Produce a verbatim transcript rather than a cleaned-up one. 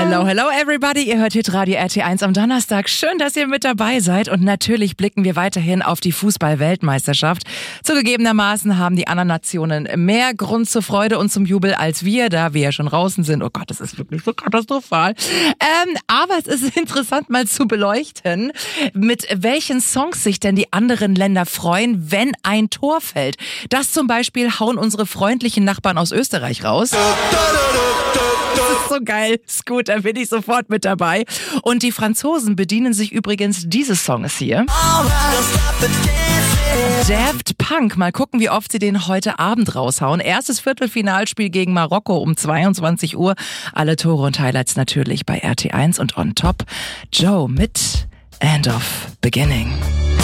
Hello, hello everybody. Ihr hört Hitradio R T eins am Donnerstag. Schön, dass ihr mit dabei seid. Und natürlich blicken wir weiterhin auf die Fußball-Weltmeisterschaft. Zugegebenermaßen haben die anderen Nationen mehr Grund zur Freude und zum Jubel als wir, da wir ja schon draußen sind. Oh Gott, das ist wirklich so katastrophal. Ähm, aber es ist interessant mal zu beleuchten, mit welchen Songs sich denn die anderen Länder freuen, wenn ein Tor fällt. Das zum Beispiel hauen unsere freundlichen Nachbarn aus Österreich raus. Das ist so geil. Scoot, da bin ich sofort mit dabei. Und die Franzosen bedienen sich übrigens dieses Songs hier. Daft Punk. Mal gucken, wie oft sie den heute Abend raushauen. Erstes Viertelfinalspiel gegen Marokko um zweiundzwanzig Uhr. Alle Tore und Highlights natürlich bei R T eins und on top Joe mit End of Beginning.